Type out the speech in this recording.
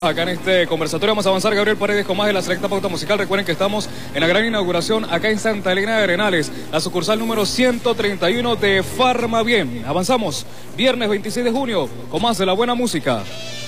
Acá en este conversatorio vamos a avanzar Gabriel Paredes con más de la selecta pauta musical. Recuerden que estamos en la gran inauguración acá en Santa Elena de Arenales, la sucursal número 131 de Farmabien. Avanzamos, viernes 26 de junio, con más de la buena música.